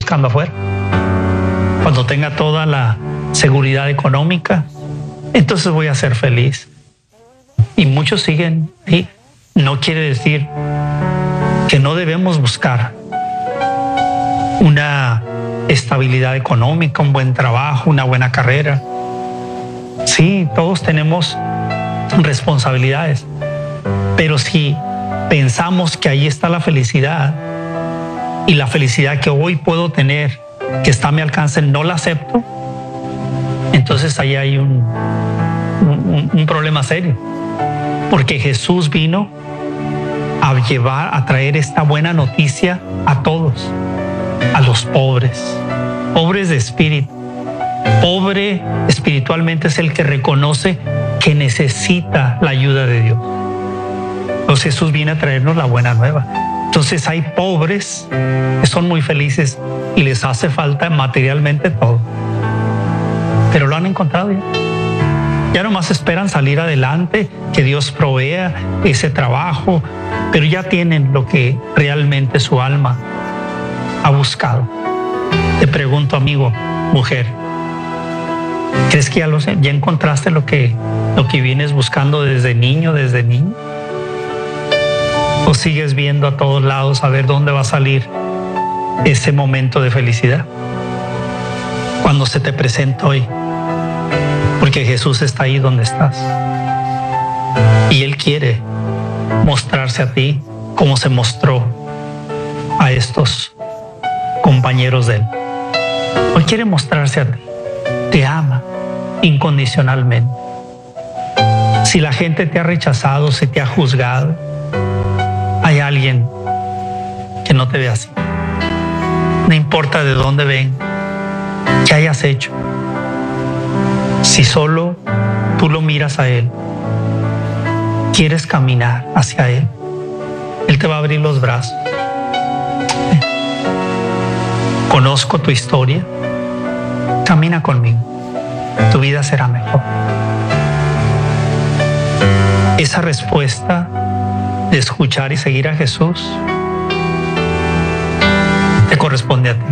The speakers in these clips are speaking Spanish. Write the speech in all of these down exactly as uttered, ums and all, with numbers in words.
buscando afuera. Cuando tenga toda la seguridad económica, entonces voy a ser feliz. Y muchos siguen, y no quiere decir que no debemos buscar una estabilidad económica, un buen trabajo, una buena carrera. Sí, todos tenemos responsabilidades, pero si pensamos que ahí está la felicidad y la felicidad que hoy puedo tener, que está a mi alcance, no la acepto, entonces ahí hay un, un, un problema serio, porque Jesús vino a llevar, a traer esta buena noticia a todos, a los pobres, pobres de espíritu. Pobre espiritualmente es el que reconoce que necesita la ayuda de Dios. Entonces Jesús viene a traernos la buena nueva. Entonces hay pobres que son muy felices y les hace falta materialmente todo, pero lo han encontrado ya. Ya nomás esperan salir adelante, que Dios provea ese trabajo, pero ya tienen lo que realmente su alma ha buscado. Te pregunto, amigo, mujer, ¿crees que ya, lo, ya encontraste lo que, lo que vienes buscando desde niño, desde niño? ¿O sigues viendo a todos lados a ver dónde va a salir ese momento de felicidad? Cuando se te presenta hoy, porque Jesús está ahí donde estás. Y Él quiere mostrarse a ti como se mostró a estos compañeros de Él. Hoy quiere mostrarse a ti. Te ama incondicionalmente. Si la gente te ha rechazado, si te ha juzgado, hay alguien que no te ve así. No importa de dónde ven, qué hayas hecho. Si solo tú lo miras a Él, quieres caminar hacia Él, Él te va a abrir los brazos. Conozco tu historia, camina conmigo, tu vida será mejor. Esa respuesta de escuchar y seguir a Jesús te corresponde a ti.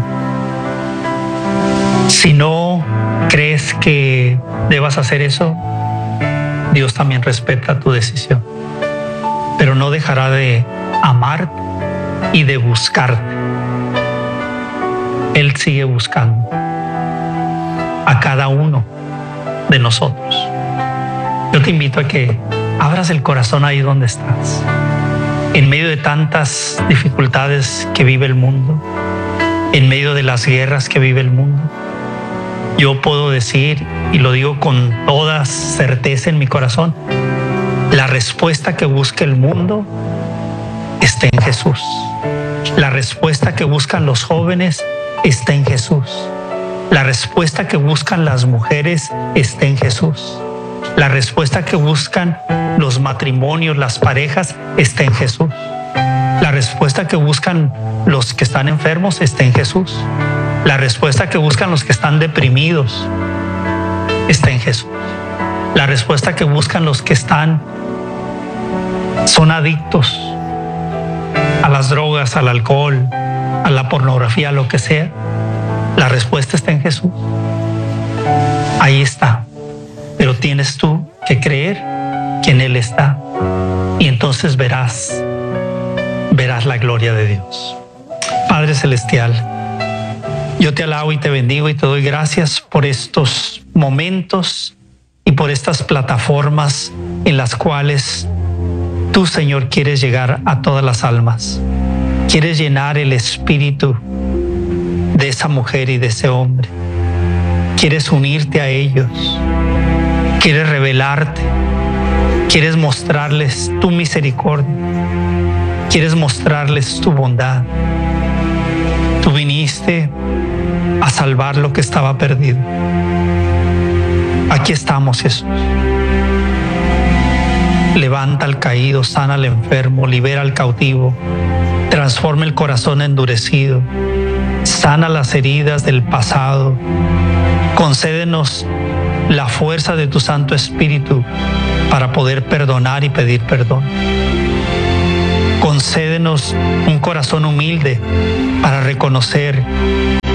Si no crees que debas hacer eso, Dios también respeta tu decisión, pero no dejará de amarte y de buscarte. Él sigue buscando a cada uno de nosotros. Yo te invito a que abras el corazón ahí donde estás. En medio de tantas dificultades que vive el mundo, en medio de las guerras que vive el mundo, yo puedo decir, y lo digo con toda certeza en mi corazón, la respuesta que busca el mundo está en Jesús. La respuesta que buscan los jóvenes está en Jesús. La respuesta que buscan las mujeres está en Jesús. La respuesta que buscan los matrimonios, las parejas, está en Jesús. La respuesta que buscan los que están enfermos está en Jesús. La respuesta que buscan los que están deprimidos está en Jesús. La respuesta que buscan los que están, son adictos a las drogas, al alcohol, a la pornografía, a lo que sea, la respuesta está en Jesús. Ahí está. Pero tienes tú que creer que en Él está. Y entonces verás, verás la gloria de Dios. Padre Celestial, yo te alabo y te bendigo y te doy gracias por estos momentos y por estas plataformas en las cuales tú, Señor, quieres llegar a todas las almas. Quieres llenar el espíritu de esa mujer y de ese hombre. Quieres unirte a ellos. Quieres revelarte. Quieres mostrarles tu misericordia. Quieres mostrarles tu bondad. Tú viniste a salvar lo que estaba perdido. Aquí estamos, Jesús. Levanta al caído, sana al enfermo, libera al cautivo, transforma el corazón endurecido, sana las heridas del pasado. Concédenos la fuerza de tu Santo Espíritu para poder perdonar y pedir perdón. Concédenos un corazón humilde para reconocer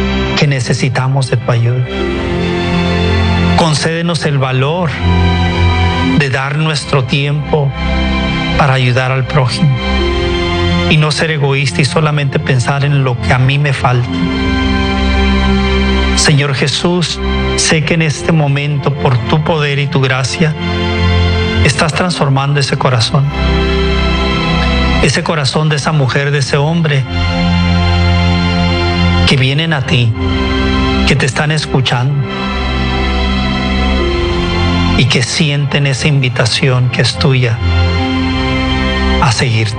necesitamos de tu ayuda. Concédenos el valor de dar nuestro tiempo para ayudar al prójimo y no ser egoísta y solamente pensar en lo que a mí me falta. Señor Jesús, sé que en este momento, por tu poder y tu gracia, estás transformando ese corazón. Ese corazón de esa mujer, de ese hombre, que vienen a ti, que te están escuchando y que sienten esa invitación que es tuya a seguirte.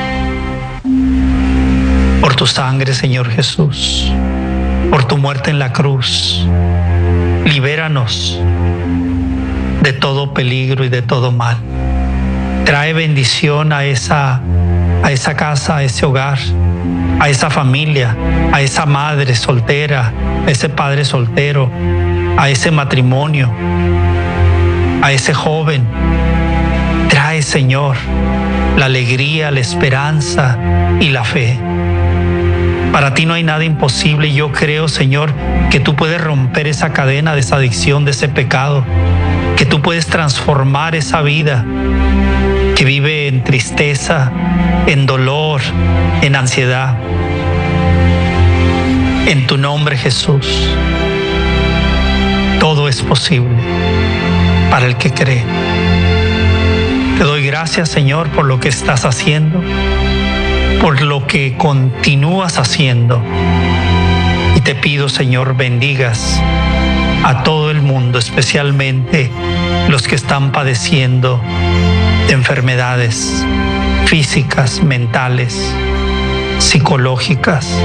Por tu sangre, Señor Jesús, por tu muerte en la cruz, libéranos de todo peligro y de todo mal. Trae bendición a esa, a esa casa, a ese hogar, a esa familia, a esa madre soltera, a ese padre soltero, a ese matrimonio, a ese joven. Trae, Señor, la alegría, la esperanza y la fe. Para ti no hay nada imposible. Yo creo, Señor, que tú puedes romper esa cadena de esa adicción, de ese pecado, que tú puedes transformar esa vida que vive en tristeza, en dolor, en ansiedad. En tu nombre, Jesús, todo es posible para el que cree. Te doy gracias, Señor, por lo que estás haciendo, por lo que continúas haciendo. Y te pido, Señor, bendigas a todo el mundo, especialmente los que están padeciendo de enfermedades físicas, mentales, psicológicas.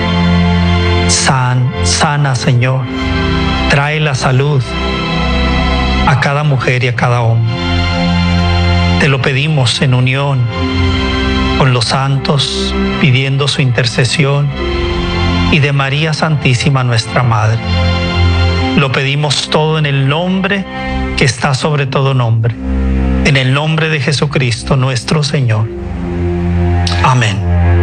San, sana, Señor. Trae la salud a cada mujer y a cada hombre. Te lo pedimos en unión con los santos, pidiendo su intercesión, y de María Santísima, nuestra Madre. Lo pedimos todo en el nombre que está sobre todo nombre, en el nombre de Jesucristo, nuestro Señor. Amén.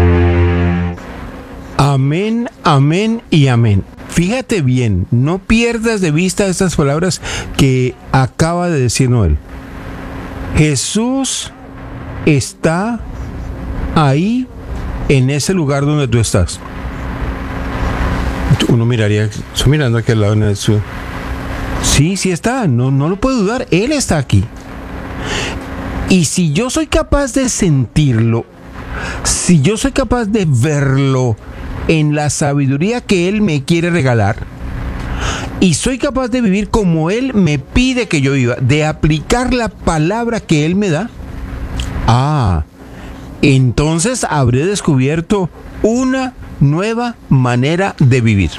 Amén, amén y amén. Fíjate bien, no pierdas de vista estas palabras que acaba de decir Noel. Jesús está ahí, en ese lugar donde tú estás. Uno miraría, estoy mirando aquí al lado en el sur. Sí, sí está, no, no lo puedo dudar, Él está aquí. Y si yo soy capaz de sentirlo, si yo soy capaz de verlo en la sabiduría que Él me quiere regalar, y soy capaz de vivir como Él me pide que yo viva, de aplicar la palabra que Él me da, ah, entonces habré descubierto una nueva manera de vivir.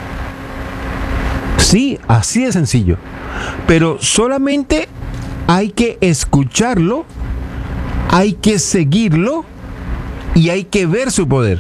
Sí, así de sencillo. Pero solamente hay que escucharlo, hay que seguirlo y hay que ver su poder.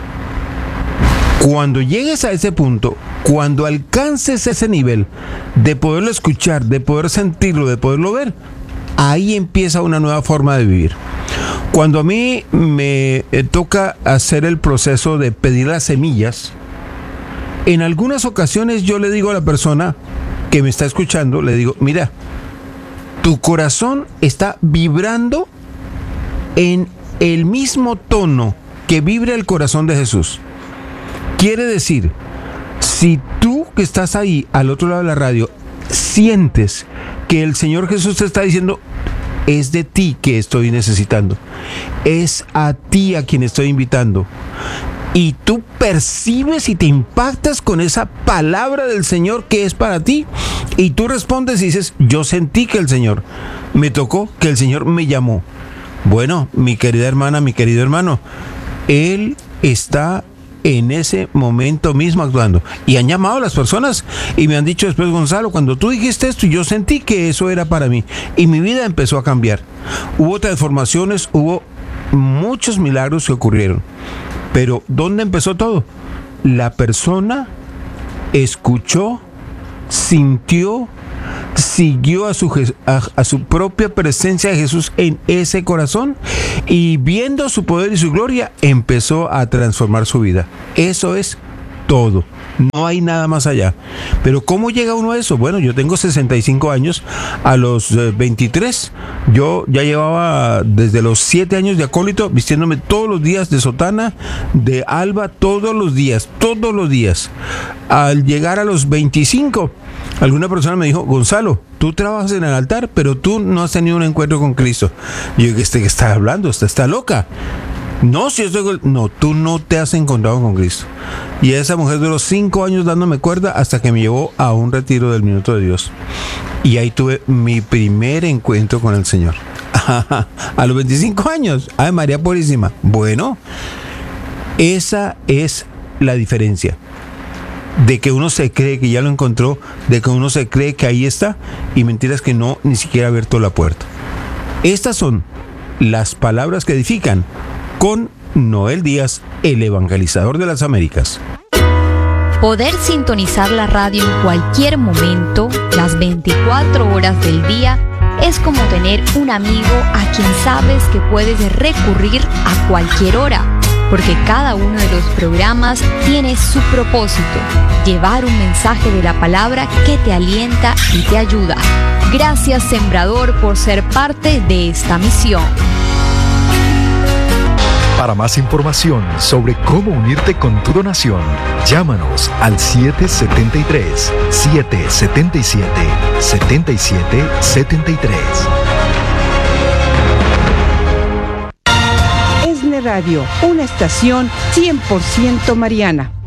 Cuando llegues a ese punto, cuando alcances ese nivel de poderlo escuchar, de poder sentirlo, de poderlo ver, ahí empieza una nueva forma de vivir. Cuando a mí me toca hacer el proceso de pedir las semillas, en algunas ocasiones yo le digo a la persona que me está escuchando, le digo, mira, tu corazón está vibrando en el mismo tono que vibra el corazón de Jesús. Quiere decir, si tú que estás ahí al otro lado de la radio sientes que el Señor Jesús te está diciendo, es de ti que estoy necesitando, es a ti a quien estoy invitando, y tú percibes y te impactas con esa palabra del Señor que es para ti, y tú respondes y dices, yo sentí que el Señor me tocó, que el Señor me llamó. Bueno, mi querida hermana, mi querido hermano, Él está en ese momento mismo actuando. Y han llamado a las personas y me han dicho después, Gonzalo, cuando tú dijiste esto, yo sentí que eso era para mí y mi vida empezó a cambiar. Hubo transformaciones, hubo muchos milagros que ocurrieron. Pero ¿dónde empezó todo? La persona escuchó, sintió, siguió a su, a, a su propia presencia de Jesús en ese corazón, y viendo su poder y su gloria empezó a transformar su vida. Eso es todo. No hay nada más allá. Pero ¿cómo llega uno a eso? Bueno, yo tengo sesenta y cinco años. A los eh, veintitrés, yo ya llevaba desde los siete años de acólito, vistiéndome todos los días de sotana, de alba, todos los días, todos los días. Al llegar a los veinticinco, alguna persona me dijo: Gonzalo, tú trabajas en el altar, pero tú no has tenido un encuentro con Cristo. Y yo, ¿este que está hablando? ¿Usted está loca? No, si estoy... No, tú no te has encontrado con Cristo. Y esa mujer duró cinco años dándome cuerda hasta que me llevó a un retiro del Minuto de Dios. Y ahí tuve mi primer encuentro con el Señor. A los veinticinco años. Ay, María Purísima. Bueno, esa es la diferencia. De que uno se cree que ya lo encontró, de que uno se cree que ahí está, y mentiras que no, ni siquiera ha abierto la puerta. Estas son las palabras que edifican, con Noel Díaz, el evangelizador de las Américas. Poder sintonizar la radio en cualquier momento, las veinticuatro horas del día, es como tener un amigo a quien sabes que puedes recurrir a cualquier hora, porque cada uno de los programas tiene su propósito: llevar un mensaje de la palabra que te alienta y te ayuda. Gracias, Sembrador, por ser parte de esta misión. Para más información sobre cómo unirte con tu donación, llámanos al siete siete tres, siete siete siete, siete siete siete tres. ESNE Radio, una estación cien por ciento mariana.